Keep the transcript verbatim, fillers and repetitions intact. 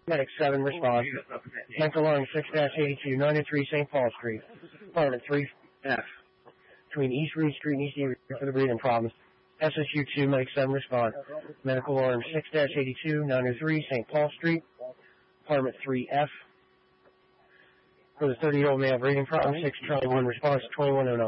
Medic seven response. Medical alarm six eighty-two, nine oh three Saint Paul Street. Apartment three F. Between East Reed Street and East Erie for the breathing problems. S S U two, Medic seven respond. Medical alarm six eighty-two, nine oh three Saint Paul Street. Apartment three F. For the thirty-year-old male breathing problems, six Charlie one response, twenty-one oh nine.